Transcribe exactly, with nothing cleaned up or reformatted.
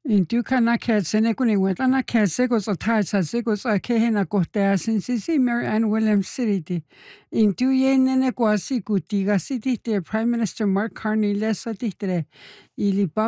Intu kana katsene kuni wetana katseko so tai satseko so kehena kohtea since Mary Ann Williams City. Intu ye nene kwasi kuti gasiti te Prime Minister Mark Carney lesa titre. Ili